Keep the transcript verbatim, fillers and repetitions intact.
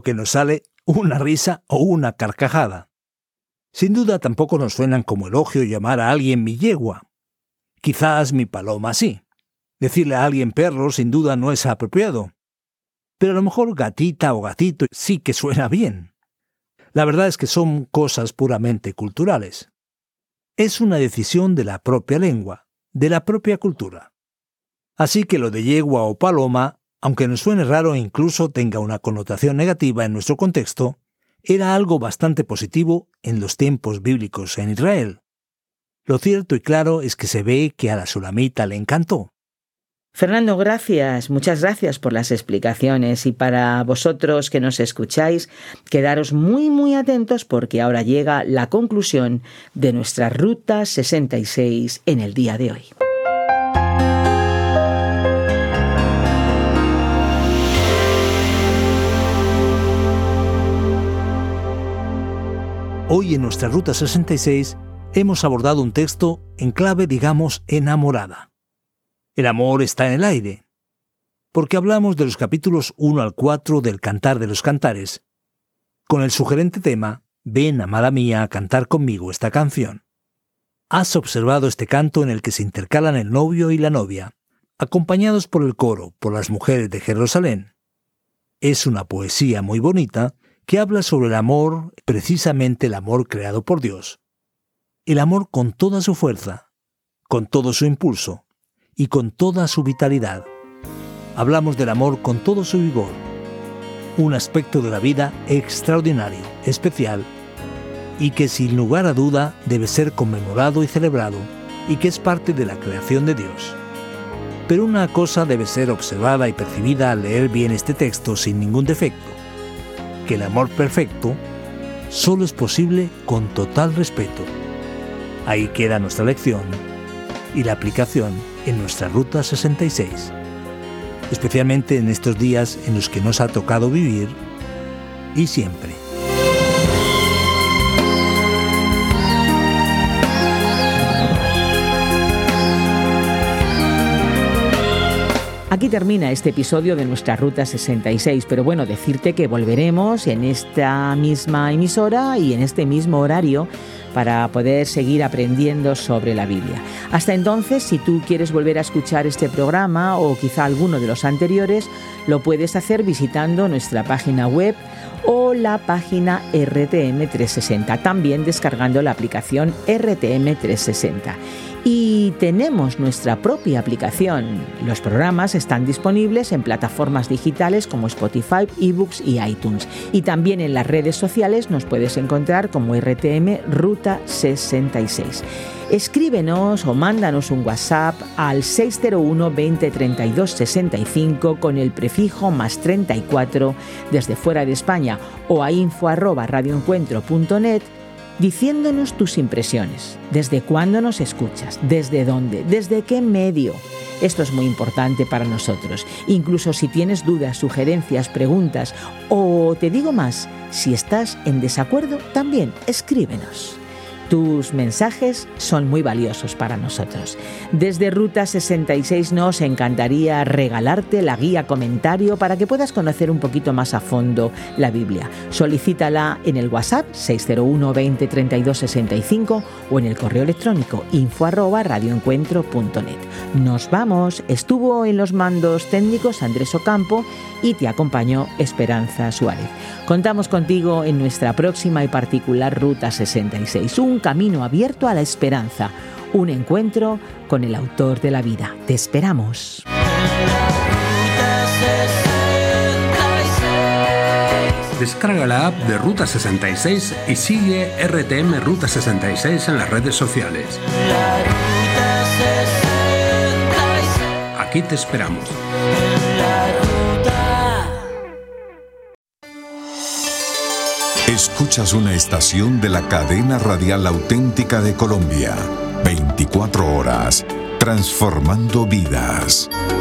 que nos sale una risa o una carcajada. Sin duda tampoco nos suenan como elogio llamar a alguien mi yegua. Quizás mi paloma sí. Decirle a alguien perro sin duda no es apropiado. Pero a lo mejor gatita o gatito sí que suena bien. La verdad es que son cosas puramente culturales. Es una decisión de la propia lengua, de la propia cultura. Así que lo de yegua o paloma, aunque nos suene raro e incluso tenga una connotación negativa en nuestro contexto, era algo bastante positivo en los tiempos bíblicos en Israel. Lo cierto y claro es que se ve que a la sulamita le encantó. Fernando, gracias, muchas gracias por las explicaciones, y para vosotros que nos escucháis, quedaros muy muy atentos porque ahora llega la conclusión de nuestra Ruta sesenta y seis en el día de hoy. Hoy en nuestra Ruta sesenta y seis hemos abordado un texto en clave, digamos, enamorada. El amor está en el aire, porque hablamos de los capítulos uno al cuatro del Cantar de los Cantares, con el sugerente tema «Ven, amada mía, a cantar conmigo esta canción». Has observado este canto en el que se intercalan el novio y la novia, acompañados por el coro, por las mujeres de Jerusalén. Es una poesía muy bonita que habla sobre el amor, precisamente el amor creado por Dios. El amor con toda su fuerza, con todo su impulso, y con toda su vitalidad. Hablamos del amor con todo su vigor, un aspecto de la vida extraordinario, especial, y que sin lugar a duda debe ser conmemorado y celebrado, y que es parte de la creación de Dios. Pero una cosa debe ser observada y percibida al leer bien este texto sin ningún defecto, que el amor perfecto solo es posible con total respeto. Ahí queda nuestra lección y la aplicación en nuestra Ruta sesenta y seis, especialmente en estos días en los que nos ha tocado vivir, y siempre. Aquí termina este episodio de nuestra Ruta sesenta y seis, pero bueno, decirte que volveremos en esta misma emisora y en este mismo horario para poder seguir aprendiendo sobre la Biblia. Hasta entonces, si tú quieres volver a escuchar este programa o quizá alguno de los anteriores, lo puedes hacer visitando nuestra página web o la página R T M trescientos sesenta, también descargando la aplicación R T M trescientos sesenta. Y tenemos nuestra propia aplicación. Los programas están disponibles en plataformas digitales como Spotify, eBooks y iTunes. Y también en las redes sociales nos puedes encontrar como R T M Ruta sesenta y seis. Escríbenos o mándanos un WhatsApp al seis cero uno veinte treinta y dos sesenta y cinco con el prefijo más treinta y cuatro desde fuera de España, o a info arroba radioencuentro punto net, diciéndonos tus impresiones. ¿Desde cuándo nos escuchas? ¿Desde dónde? ¿Desde qué medio? Esto es muy importante para nosotros. Incluso si tienes dudas, sugerencias, preguntas, o te digo más, si estás en desacuerdo, también escríbenos. Tus mensajes son muy valiosos para nosotros. Desde Ruta sesenta y seis nos encantaría regalarte la guía comentario para que puedas conocer un poquito más a fondo la Biblia. Solicítala en el WhatsApp seis cero uno veinte treinta y dos sesenta y cinco o en el correo electrónico info arroba radioencuentro punto net. Nos vamos. Estuvo en los mandos técnicos Andrés Ocampo y te acompañó Esperanza Suárez. Contamos contigo en nuestra próxima y particular Ruta sesenta y seis, un camino abierto a la esperanza, un encuentro con el autor de la vida. Te esperamos. Descarga la app de Ruta sesenta y seis y sigue R T M Ruta sesenta y seis en las redes sociales. Aquí te esperamos. Escuchas una estación de la cadena radial auténtica de Colombia. veinticuatro horas, transformando vidas.